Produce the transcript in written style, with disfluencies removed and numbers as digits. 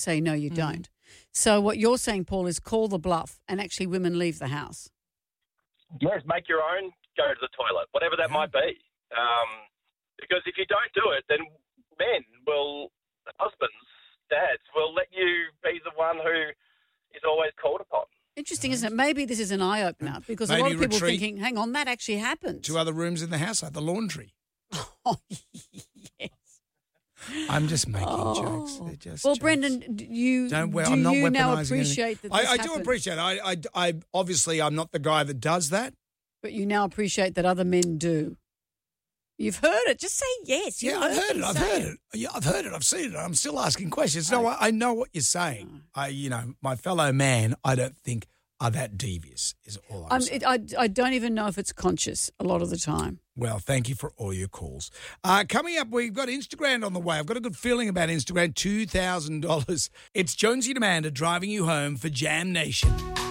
say, no, you don't. So what you're saying, Paul, is call the bluff and actually women leave the house. Yes, make your own go to the toilet, whatever that might be. Because if you don't do it, then husbands, dads, will let you be the one who is always called upon. Interesting, isn't it? Maybe this is an eye-opener because Maybe a lot of people are retreat thinking, hang on, that actually happens. 2 other rooms in the house, like the laundry. Oh, yes. I'm just making jokes. They're just well, jokes. Brendan, I'm not you now weaponising appreciate that anything. this I do happens? appreciate it. I obviously, I'm not the guy that does that. But you now appreciate that other men do. You've heard it. Just say yes. Yeah, I've heard it. I've heard it. Yeah, I've heard it. I've seen it. I'm still asking questions. No, I know what you're saying. My fellow man, I don't think are that devious, is all I'm saying. I don't even know if it's conscious a lot of the time. Well, thank you for all your calls. Coming up, we've got Instagram on the way. I've got a good feeling about Instagram, $2,000. It's Jonesy and Amanda driving you home for Jam Nation.